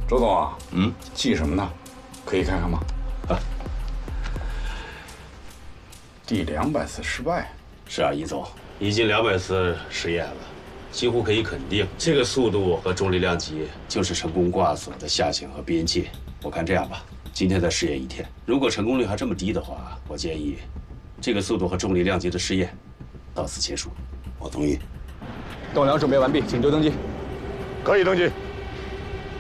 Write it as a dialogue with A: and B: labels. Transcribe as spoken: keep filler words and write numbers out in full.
A: 周总啊，
B: 嗯，
A: 记什么呢？可以看看吗？
B: 啊，
A: 第两百次失败。
B: 是啊，易总，已经两百次实验了，几乎可以肯定，这个速度和重力量级就是成功挂锁的下限和边界。我看这样吧，今天再试验一天，如果成功率还这么低的话，我建议，这个速度和重力量级的试验到此结束。
C: 我同意。
D: 栋梁准备完毕，请就登记。
C: 可以登记。